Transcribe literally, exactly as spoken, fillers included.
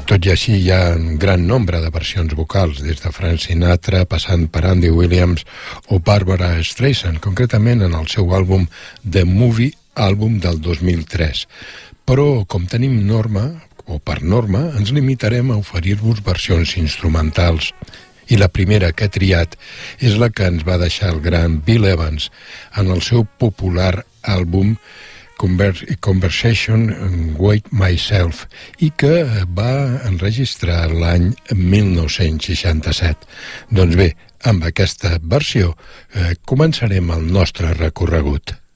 Tot i així hi ha un gran nombre de versions vocals, des de Frank Sinatra, passant per Andy Williams o Barbara Streisand, concretament en el seu àlbum The Movie, àlbum del dos mil tres. Però, com tenim norma, o per norma, ens limitarem a oferir-vos versions instrumentals. I la primera que he triat és la que ens va deixar el gran Bill Evans en el seu popular àlbum Conversation with Myself i que va enregistrar l'any mil nou-cents seixanta-set. Doncs bé, amb aquesta versió eh, començarem el nostre recorregut.